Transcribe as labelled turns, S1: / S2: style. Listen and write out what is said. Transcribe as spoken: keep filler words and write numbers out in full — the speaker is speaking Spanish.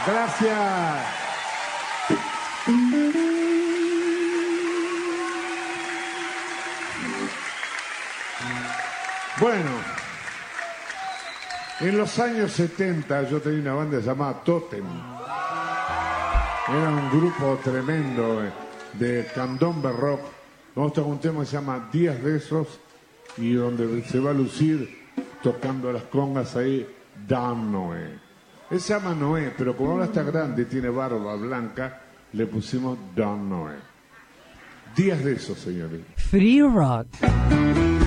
S1: Gracias. Bueno, en los años setenta yo tenía una banda llamada Totem. Era un grupo tremendo de candombe rock. Vamos a tocar un tema que se llama Días de esos y donde se va a lucir tocando las congas ahí Dan Noé. Él se llama Noé, pero como ahora está grande y tiene barba blanca, le pusimos Dan Noé. Días de esos, señores.
S2: Free Rock.